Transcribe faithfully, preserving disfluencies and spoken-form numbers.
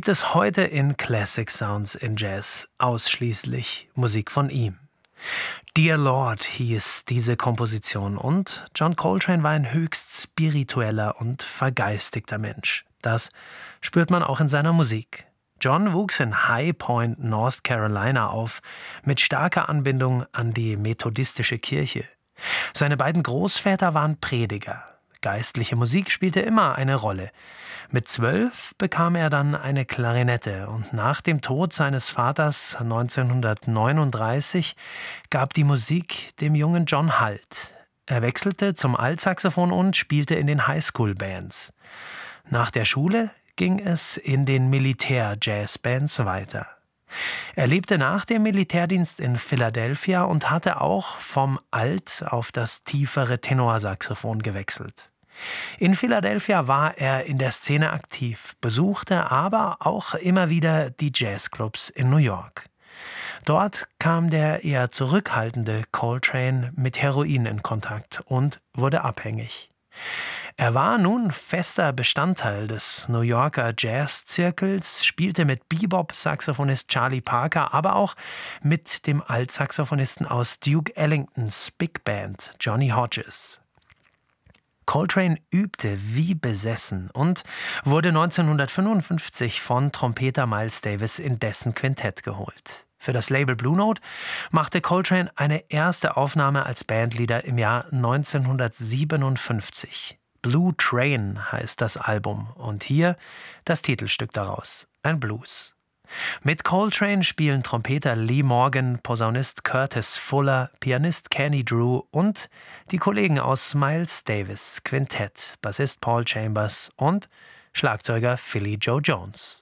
gibt es heute in Classic Sounds in Jazz ausschließlich Musik von ihm. Dear Lord hieß diese Komposition und John Coltrane war ein höchst spiritueller und vergeistigter Mensch. Das spürt man auch in seiner Musik. John wuchs in High Point, North Carolina auf, mit starker Anbindung an die methodistische Kirche. Seine beiden Großväter waren Prediger. Geistliche Musik spielte immer eine Rolle. Mit zwölf bekam er dann eine Klarinette und nach dem Tod seines Vaters neunzehnhundertneununddreißig gab die Musik dem jungen John Halt. Er wechselte zum Altsaxophon und spielte in den Highschool-Bands. Nach der Schule ging es in den Militär-Jazzbands weiter. Er lebte nach dem Militärdienst in Philadelphia und hatte auch vom Alt- auf das tiefere Tenorsaxophon gewechselt. In Philadelphia war er in der Szene aktiv, besuchte aber auch immer wieder die Jazzclubs in New York. Dort kam der eher zurückhaltende Coltrane mit Heroin in Kontakt und wurde abhängig. Er war nun fester Bestandteil des New Yorker Jazz-Zirkels, spielte mit Bebop-Saxophonist Charlie Parker, aber auch mit dem Altsaxophonisten aus Duke Ellingtons Big Band, Johnny Hodges. Coltrane übte wie besessen und wurde neunzehnhundertfünfundfünfzig von Trompeter Miles Davis in dessen Quintett geholt. Für das Label Blue Note machte Coltrane eine erste Aufnahme als Bandleader im Jahr neunzehnhundertsiebenundfünfzig. Blue Train heißt das Album und hier das Titelstück daraus, ein Blues. Mit Coltrane spielen Trompeter Lee Morgan, Posaunist Curtis Fuller, Pianist Kenny Drew und die Kollegen aus Miles Davis Quintett, Bassist Paul Chambers und Schlagzeuger Philly Joe Jones.